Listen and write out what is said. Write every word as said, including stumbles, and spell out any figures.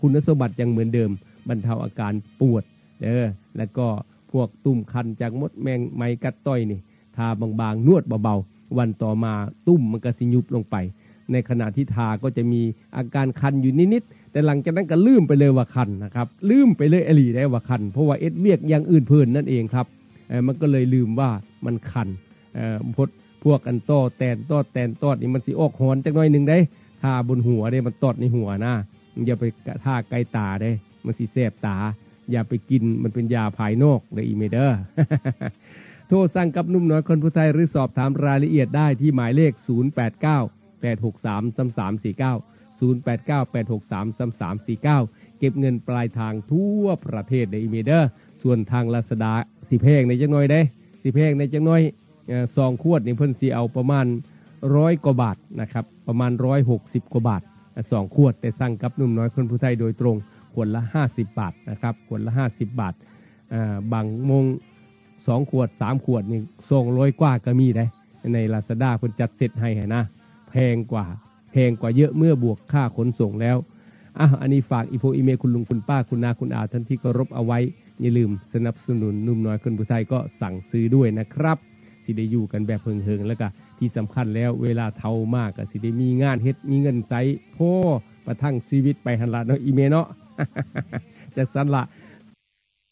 คุณสมบัติยังเหมือนเดิมบรรเทาอาการปวดเด้อแล้วก็พวกตุ่มคันจากมดแมงไมกัดต้อยนี่ทาบางๆนวดเบาๆวันต่อมาตุ่มมันก็สิยุบลงไปในขณะที่ทาก็จะมีอาการคันอยู่นิดๆแต่หลังจากนั้นก็ลืมไปเลยว่าคันนะครับลืมไปเลยอหลีได้ว่าคันเพราะว่าเอ็ดเวียกอย่างอื่นเพิ่นนั่นเองครับมันก็เลยลืมว่ามันคันพดพวกอันต้อแตนต้อแตนตอดนี่มันสิออกหอนจักหน่อยนึงได้ทาบนหัวได้มันตอดในหัวนะอย่าไปทาไกลตาได้มันสิแสบตาอย่าไปกินมันเป็นยาภายนอกเลยอีเมเดอร์โทรสั่งกับนุ่มน้อยคนผู้ไทยหรือสอบถามรายละเอียดได้ที่หมายเลขศูนย์ แปด เก้า แปด หก สาม สาม สาม สี่ เก้า ศูนย์ แปด เก้า แปด หก สาม สาม สาม สี่ เก้าเก็บเงินปลายทางทั่วประเทศในอีเมเดอร์ส่วนทางลาซาด้าสิแพงในจังน้อยได้สิแพงในจังน้อยซองขวดนี่เพิ่นสิเอาประมาณร้อยกว่าบาทนะครับประมาณหนึ่งร้อยหกสิบกว่าบาทสองขวดแต่สั่งกับนุ่มน้อยคนผู้ไทยโดยตรงขวดละห้าสิบบาทนะครับขวดละห้าสิบบาทอ่าบางมงสองขวดสามขวดนี่สองร้อยกว่าก็มีได้ใน Lazada เพิ่นจัดเซตให้นะแพงกว่าแพงกว่าเยอะเมื่อบวกค่าขนส่งแล้วอ่ะอันนี้ฝากอีโพอีเมลคุณลุงคุณป้าคุณนาคุณอาท่านที่เคารพเอาไว้อย่าลืมสนับสนุนนุ่มน้อยคนผู้ไทยก็สั่งซื้อด้วยนะครับสิได้อยู่กันแบบเฮิงๆแล้วก็ที่สำคัญแล้วเวลาเฒ่ามากก็สิได้มีงานเฮ็ดมีเงินใช้พอประทังชีวิตไปหั่นล่ะเนาะอีเมเนาะ จากสันละ